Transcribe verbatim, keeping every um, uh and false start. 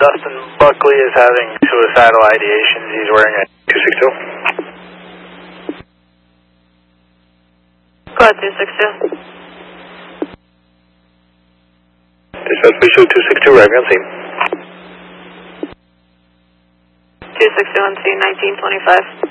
Dustin Buckley is having suicidal ideations. He's wearing a two six two. Go ahead, two six two. Dispatch visual two six two, arriving on scene. two six two on scene, nineteen twenty-five.